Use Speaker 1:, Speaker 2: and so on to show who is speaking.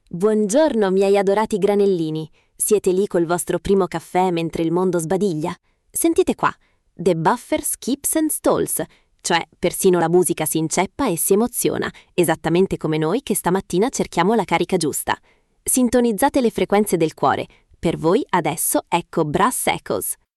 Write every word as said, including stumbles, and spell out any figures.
Speaker 1: Buongiorno, miei adorati granellini. Siete lì col vostro primo caffè mentre il mondo sbadiglia? Sentite qua, The Buffer Skips and Stalls, cioè persino la musica si inceppa e si emoziona, esattamente come noi che stamattina cerchiamo la carica giusta. Sintonizzate le frequenze del cuore. Per voi adesso ecco Brass Echoes.